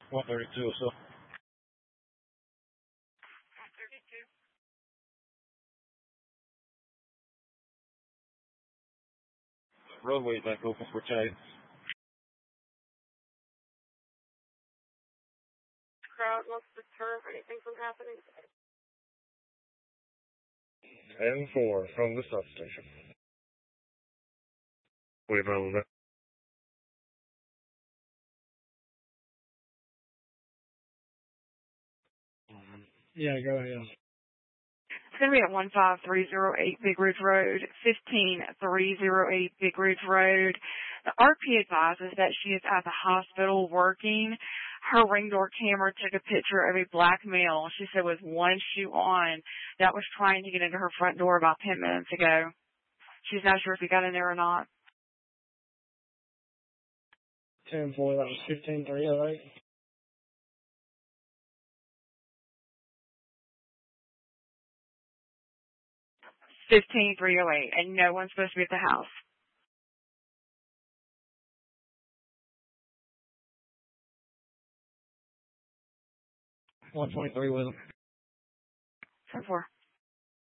132 or so. 32. Roadway back open for tags. Crowd wants to deter anything from happening. 10-4 from the substation. Wait a minute. Yeah, go ahead. It's going to be at 15308 Big Ridge Road, 15308 Big Ridge Road. The RP advises that she is at the hospital working. Her ring door camera took a picture of a black male, she said with one shoe on, that was trying to get into her front door about 10 minutes ago. She's not sure if he got in there or not. 10-4, that was 15308. 15308, and no one's supposed to be at the house. .123 with him. 10-4.